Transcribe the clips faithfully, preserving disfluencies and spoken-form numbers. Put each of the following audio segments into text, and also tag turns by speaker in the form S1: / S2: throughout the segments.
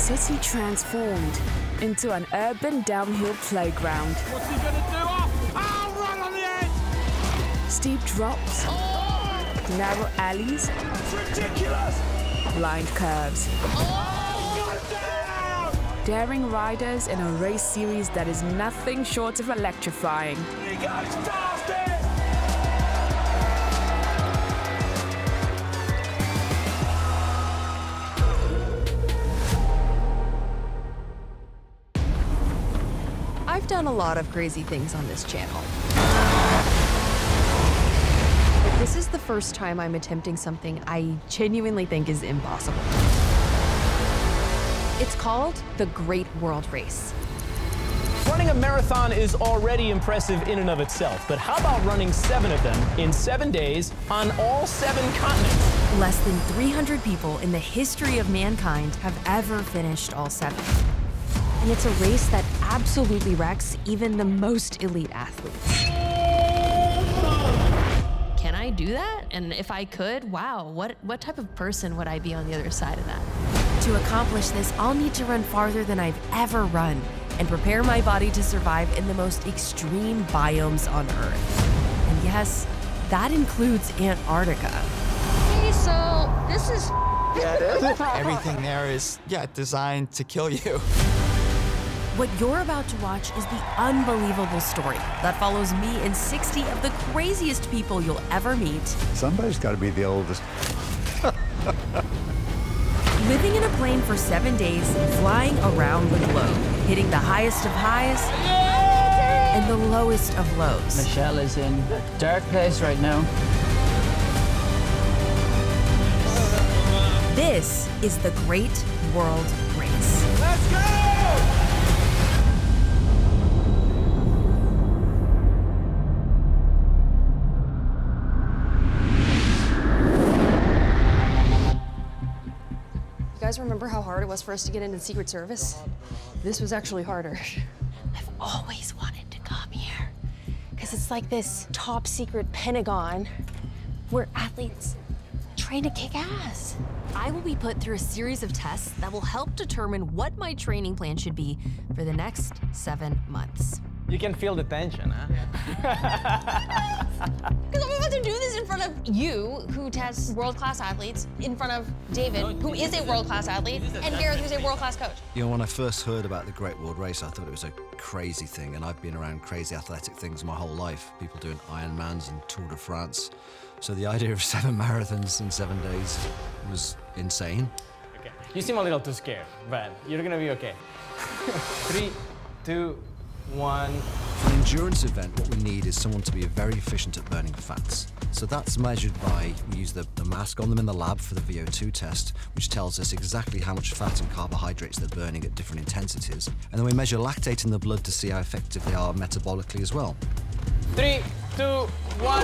S1: city transformed into an urban downhill playground.
S2: What's he gonna do? Oh, oh right on the edge!
S1: Steep drops,
S2: Oh!
S1: narrow alleys,
S2: It's ridiculous!
S1: blind curves.
S2: Oh! Down!
S1: Daring riders in a race series that is nothing short of electrifying.
S2: He goes fast!
S3: I've done a lot of crazy things on this channel. But this is the first time I'm attempting something I genuinely think is impossible. It's called the Great World Race.
S4: Running a marathon is already impressive in and of itself, but how about running seven of them in seven days on all seven continents?
S3: Less than three hundred people in the history of mankind have ever finished all seven. And it's a race that absolutely wrecks even the most elite athletes. Can I do that? And if I could, wow, what, what type of person would I be on the other side of that? To accomplish this, I'll need to run farther than I've ever run and prepare my body to survive in the most extreme biomes on Earth. And yes, that includes Antarctica.
S5: Okay, so this is...
S6: Yeah, it is. Everything there is, yeah, designed to kill you.
S3: What you're about to watch is the unbelievable story that follows me and sixty of the craziest people you'll ever meet.
S7: Somebody's got to be the oldest.
S3: Living in a plane for seven days, flying around the globe, hitting the highest of highs and the lowest of lows.
S8: Michelle is in a dark place right now.
S3: This is the Great World Race.
S2: Let's go!
S5: You guys remember how hard it was for us to get into the Secret Service? This was actually harder.
S9: I've always wanted to come here because it's like this top secret Pentagon where athletes train to kick ass.
S3: I will be put through a series of tests that will help determine what my training plan should be for the next seven months.
S4: You can feel the tension, huh?
S5: Because I'm about to do this in front of you, who tests world-class athletes, in front of David, who is a world-class athlete, and Gareth, who's a world-class coach.
S10: You know, when I first heard about the Great World Race, I thought it was a crazy thing, and I've been around crazy athletic things my whole life. People doing Ironmans and Tour de France. So the idea of seven marathons in seven days was insane.
S4: Okay. You seem a little too scared, but you're gonna be okay. Three, two, one.
S10: For an endurance event, what we need is someone to be very efficient at burning fats. So that's measured by, we use the, the mask on them in the lab for the V O two test, which tells us exactly how much fat and carbohydrates they're burning at different intensities. And then we measure lactate in the blood to see how effective they are metabolically as well.
S4: Three, two, one.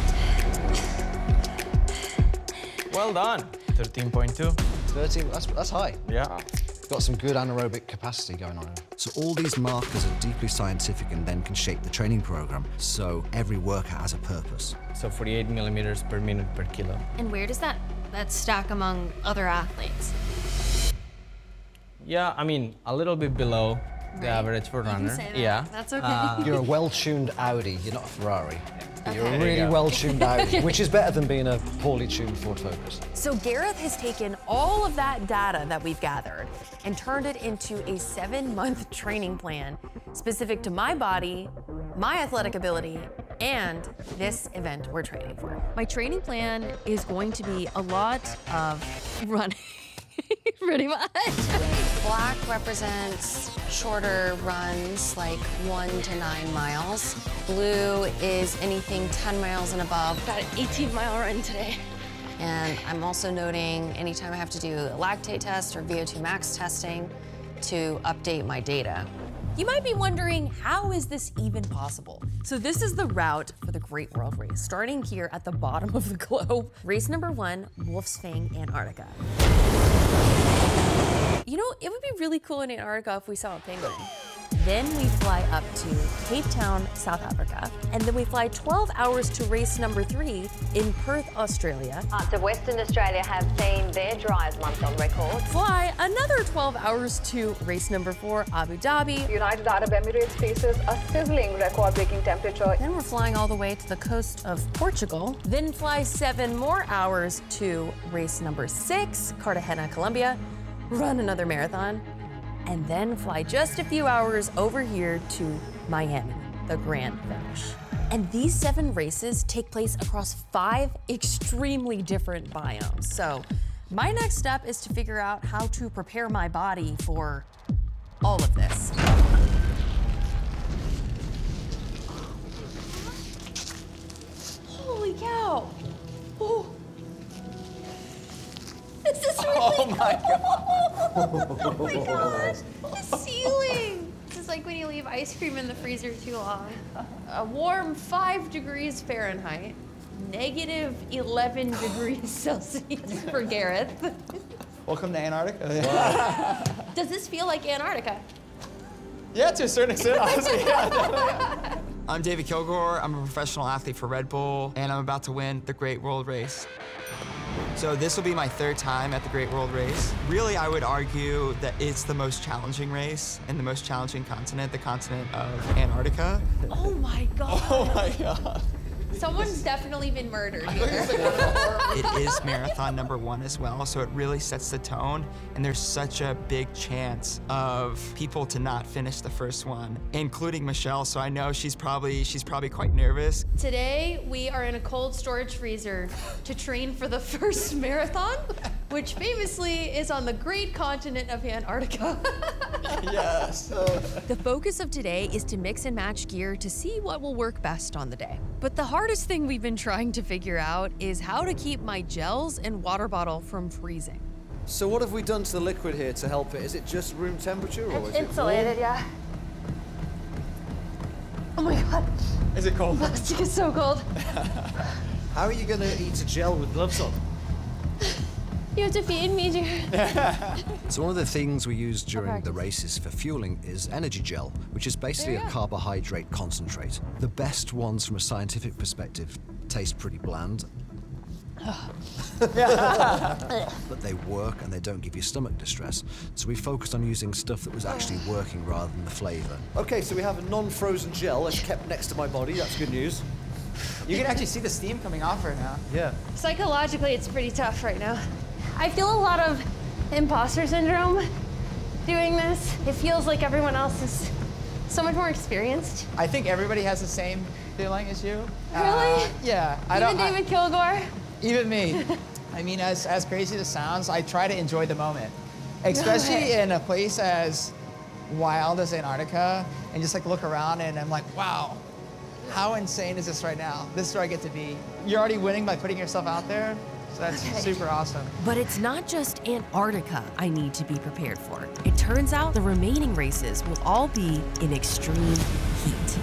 S4: Well done. thirteen point two.
S10: thirteen, that's, that's high.
S4: Yeah.
S10: Got some good anaerobic capacity going on. So all these markers are deeply scientific and then can shape the training program. So every workout has a purpose.
S4: So forty-eight millimeters per minute per kilo.
S9: And where does that, that stack among other athletes?
S4: Yeah, I mean, a little bit below the
S9: Right.
S4: average for
S9: You can
S4: runner.
S9: say that.
S4: Yeah.
S9: That's okay.
S4: Uh,
S10: You're a well-tuned Audi, you're not a Ferrari. You're
S9: Okay.
S10: a
S4: There you
S10: really
S4: go.
S10: well-tuned Audi, which is better than being a poorly tuned Ford Focus.
S3: So Gareth has taken all of that data that we've gathered and turned it into a seven-month training plan specific to my body, my athletic ability, and this event we're training for. My training plan is going to be a lot of running, pretty much.
S5: Black represents shorter runs, like one to nine miles. Blue is anything ten miles and above.
S9: Got an eighteen mile run today.
S5: And I'm also noting anytime I have to do a lactate test or V O two max testing to update my data.
S3: You might be wondering, how is this even possible? So this is the route for the Great World Race, starting here at the bottom of the globe. Race number one, Wolf's Fang, Antarctica. You know, it would be really cool in Antarctica if we saw a penguin. Then we fly up to Cape Town, South Africa, and then we fly twelve hours to race number three in Perth, Australia.
S11: Parts of Western Australia have seen their driest month on record.
S3: Fly another twelve hours to race number four, Abu Dhabi.
S12: United Arab Emirates faces a sizzling record-breaking temperature.
S3: Then we're flying all the way to the coast of Portugal. Then fly seven more hours to race number six, Cartagena, Colombia. Run another marathon. And then fly just a few hours over here to Miami, the grand finish. And these seven races take place across five extremely different biomes. So my next step is to figure out how to prepare my body for all of this. Holy cow. Oh. This is really
S6: Oh my
S3: cool.
S6: God.
S3: Oh my gosh, the ceiling. This is like when you leave ice cream in the freezer too long. A warm five degrees Fahrenheit, negative eleven degrees Celsius for Gareth.
S6: Welcome to Antarctica.
S3: Does this feel like Antarctica?
S6: Yeah, to a certain extent, honestly. Yeah, I'm David Kilgore. I'm a professional athlete for Red Bull, and I'm about to win the Great World Race. So this will be my third time at the Great World Race. Really, I would argue that it's the most challenging race and the most challenging continent, the continent of Antarctica.
S3: Oh my God.
S6: Oh my God.
S3: Someone's definitely been murdered here.
S6: It is marathon number one as well, so it really sets the tone, and there's such a big chance of people to not finish the first one, including Michelle, so I know she's probably she's probably quite nervous.
S3: Today, we are in a cold storage freezer to train for the first marathon, which famously is on the great continent of Antarctica.
S6: Yes.
S3: The focus of today is to mix and match gear to see what will work best on the day. But the hardest thing we've been trying to figure out is how to keep my gels and water bottle from freezing.
S13: So what have we done to the liquid here to help it? Is it just room temperature or is
S5: It's insulated,
S13: it
S5: yeah. Oh my God.
S6: Is it cold?
S5: Plastic is so cold.
S13: How are you going to eat a gel with gloves on?
S3: You have to feed me, Jared.
S10: So one of the things we use during the races for fueling is energy gel, which is basically a carbohydrate concentrate. The best ones from a scientific perspective taste pretty bland. But they work and they don't give you stomach distress. So we focused on using stuff that was actually working rather than the flavor.
S13: Okay, so we have a non-frozen gel that's kept next to my body. That's good news.
S6: You can actually see the steam coming off right now.
S13: Yeah.
S3: Psychologically, it's pretty tough right now. I feel a lot of imposter syndrome doing this. It feels like everyone else is so much more experienced.
S6: I think everybody has the same feeling as you.
S3: Really?
S6: Uh, yeah. I
S3: Even
S6: don't,
S3: David Kilgore?
S6: I, even me. I mean, as, as crazy as it sounds, I try to enjoy the moment. Especially in a place as wild as Antarctica, and just like look around and I'm like, wow, how insane is this right now? This is where I get to be. You're already winning by putting yourself out there. So that's okay. Super awesome.
S3: But it's not just Antarctica I need to be prepared for. It turns out the remaining races will all be in extreme heat.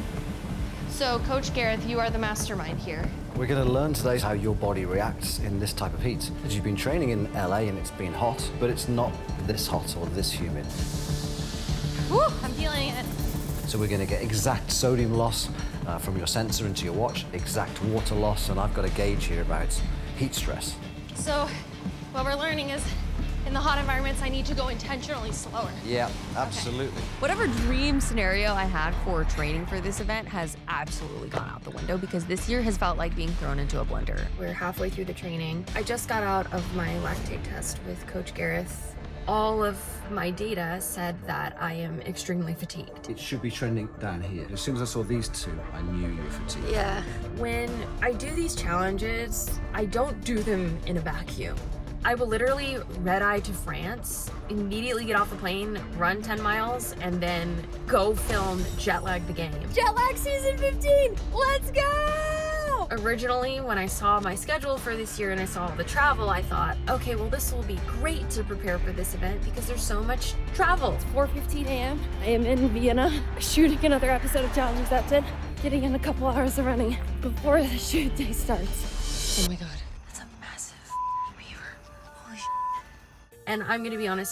S3: So, Coach Gareth, you are the mastermind here.
S13: We're going to learn today how your body reacts in this type of heat. Because you've been training in L A and it's been hot, but it's not this hot or this humid.
S3: Woo, I'm feeling it.
S13: So we're going to get exact sodium loss uh, from your sensor into your watch, exact water loss, and I've got a gauge here about heat stress.
S3: So, what we're learning is, in the hot environments, I need to go intentionally slower.
S13: Yeah, absolutely.
S3: Okay. Whatever dream scenario I had for training for this event has absolutely gone out the window because this year has felt like being thrown into a blender. We're halfway through the training. I just got out of my lactate test with Coach Gareth. All of my data said that I am extremely fatigued.
S10: It should be trending down here. As soon as I saw these two, I knew you were fatigued.
S3: Yeah. When I do these challenges, I don't do them in a vacuum. I will literally red-eye to France, immediately get off the plane, run ten miles, and then go film Jet Lag the Game. Jet Lag Season fifteen! Let's go! Originally, when I saw my schedule for this year and I saw all the travel, I thought, okay, well, this will be great to prepare for this event because there's so much travel. It's four fifteen a m I am in Vienna, shooting another episode of Challenge Accepted, getting in a couple hours of running before the shoot day starts. Oh my God. And I'm gonna be honest, like,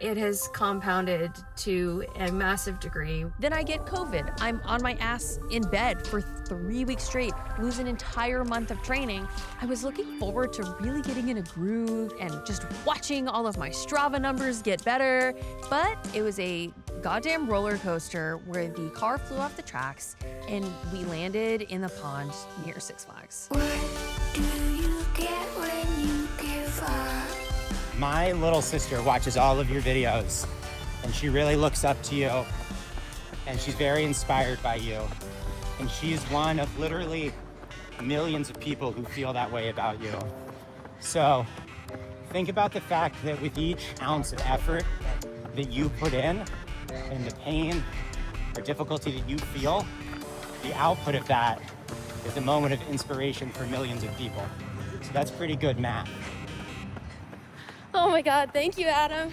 S3: it has compounded to a massive degree. Then I get COVID. I'm on my ass in bed for three weeks straight, lose an entire month of training. I was looking forward to really getting in a groove and just watching all of my Strava numbers get better, but it was a goddamn roller coaster where the car flew off the tracks and we landed in the pond near Six Flags.
S14: What do you get when you give up?
S15: My little sister watches all of your videos, and she really looks up to you, and she's very inspired by you. And she's one of literally millions of people who feel that way about you. So think about the fact that with each ounce of effort that you put in, and the pain or difficulty that you feel, the output of that is a moment of inspiration for millions of people. So that's pretty good math.
S3: Oh my God, thank you, Adam.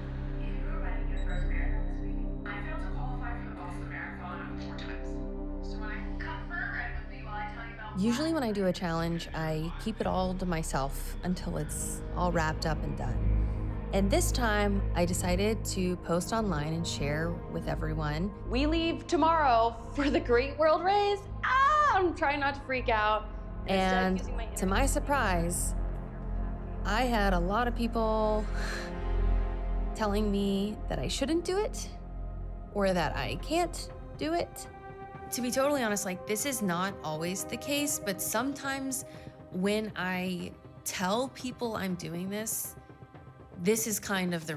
S3: Usually when I do a challenge, I keep it all to myself until it's all wrapped up and done. And this time, I decided to post online and share with everyone. We leave tomorrow for the Great World Race. Ah, I'm trying not to freak out. And to my surprise, I had a lot of people telling me that I shouldn't do it or that I can't do it. To be totally honest, like, this is not always the case, but sometimes when I tell people I'm doing this, this is kind of the